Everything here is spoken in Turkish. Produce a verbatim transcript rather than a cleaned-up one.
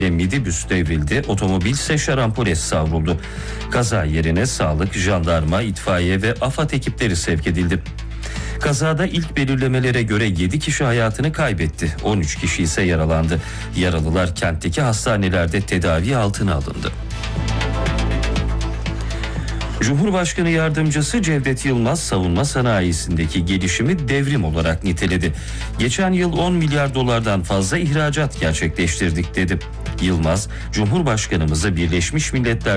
minibüs devrildi, otomobil ise şarampole savruldu. Kaza yerine sağlık, jandarma, itfaiye ve AFAD ekipleri sevk edildi. Kazada ilk belirlemelere göre yedi kişi hayatını kaybetti, on üç kişi ise yaralandı. Yaralılar kentteki hastanelerde tedavi altına alındı. Cumhurbaşkanı Yardımcısı Cevdet Yılmaz savunma sanayisindeki gelişimi devrim olarak niteledi. Geçen yıl on milyar dolardan fazla ihracat gerçekleştirdik dedi. Yılmaz, Cumhurbaşkanımızı Birleşmiş Milletler